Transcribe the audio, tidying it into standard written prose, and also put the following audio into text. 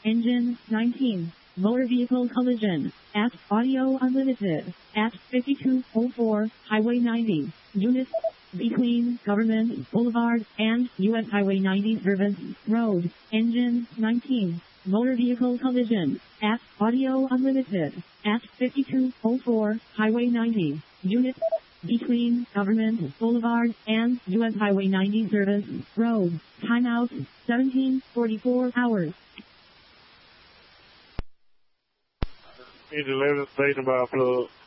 engine 19. Motor vehicle collision at Audio Unlimited at 5204 Highway 90. Unit between Government Boulevard and U.S. Highway 90 Service Road. Engine 19. Motor vehicle collision at Audio Unlimited at 5204 Highway 90. Unit between Government Boulevard and U.S. Highway 90 Service Road. Timeout 17:44 hours. Need 11 station by plug.